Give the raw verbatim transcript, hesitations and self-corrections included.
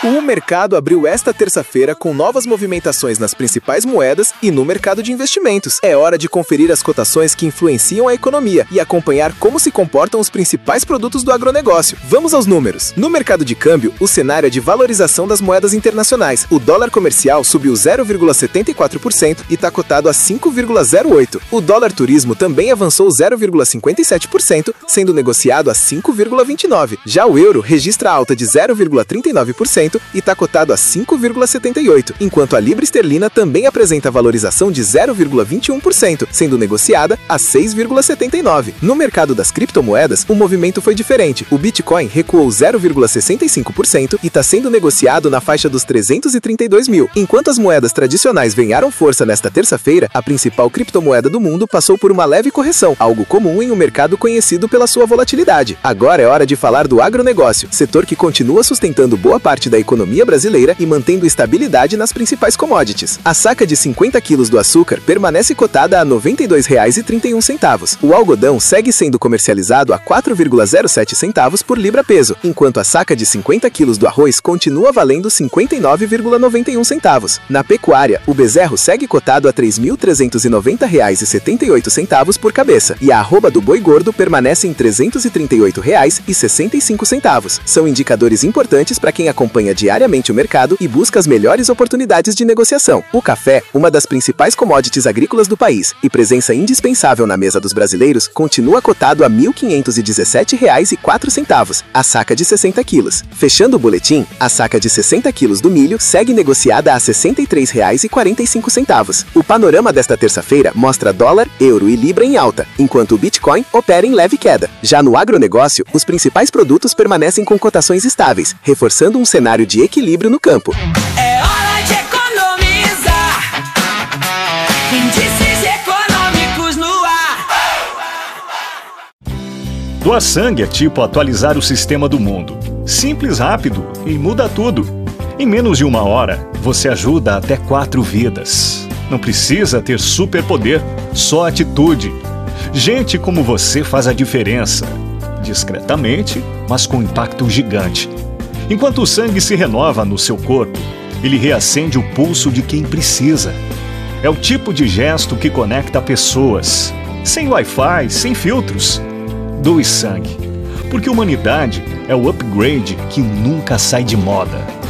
O mercado abriu esta terça-feira com novas movimentações nas principais moedas e no mercado de investimentos. É hora de conferir as cotações que influenciam a economia e acompanhar como se comportam os principais produtos do agronegócio. Vamos aos números. No mercado de câmbio, o cenário é de valorização das moedas internacionais. O dólar comercial subiu zero vírgula setenta e quatro por cento e está cotado a cinco vírgula zero oito. O dólar turismo também avançou zero vírgula cinquenta e sete por cento, sendo negociado a cinco vírgula vinte e nove. Já o euro registra alta de zero vírgula trinta e nove por cento e está cotado a cinco vírgula setenta e oito, enquanto a libra esterlina também apresenta valorização de zero vírgula vinte e um por cento, sendo negociada a seis vírgula setenta e nove. No mercado das criptomoedas, o movimento foi diferente. O Bitcoin recuou zero vírgula sessenta e cinco por cento e está sendo negociado na faixa dos trezentos e trinta e dois mil. Enquanto as moedas tradicionais ganharam força nesta terça-feira, a principal criptomoeda do mundo passou por uma leve correção, algo comum em um mercado conhecido pela sua volatilidade. Agora é hora de falar do agronegócio, setor que continua sustentando boa parte da economia brasileira e mantendo estabilidade nas principais commodities. A saca de cinquenta quilos do açúcar permanece cotada a noventa e dois reais e trinta e um centavos. O algodão segue sendo comercializado a quatro vírgula zero sete centavos por libra-peso, enquanto a saca de cinquenta quilos do arroz continua valendo cinquenta e nove vírgula noventa e um centavos. Na pecuária, o bezerro segue cotado a três mil trezentos e noventa reais e setenta e oito centavos por cabeça, e a arroba do boi gordo permanece em trezentos e trinta e oito reais e sessenta e cinco centavos. São indicadores importantes para quem acompanha diariamente o mercado e busca as melhores oportunidades de negociação. O café, uma das principais commodities agrícolas do país e presença indispensável na mesa dos brasileiros, continua cotado a mil quinhentos e dezessete reais e quatro centavos, a saca de sessenta quilos. Fechando o boletim, a saca de sessenta quilos do milho segue negociada a sessenta e três reais e quarenta e cinco centavos. O panorama desta terça-feira mostra dólar, euro e libra em alta, enquanto o Bitcoin opera em leve queda. Já no agronegócio, os principais produtos permanecem com cotações estáveis, reforçando um cenário de equilíbrio no campo. É hora de economizar. Índices econômicos no ar. Doar sangue é tipo atualizar o sistema do mundo. Simples, rápido e muda tudo. Em menos de uma hora, você ajuda até quatro vidas. Não precisa ter superpoder, só atitude. Gente como você faz a diferença. Discretamente, mas com impacto gigante. Enquanto o sangue se renova no seu corpo, ele reacende o pulso de quem precisa. É o tipo de gesto que conecta pessoas. Sem Wi-Fi, sem filtros. Doe sangue. Porque humanidade é o upgrade que nunca sai de moda.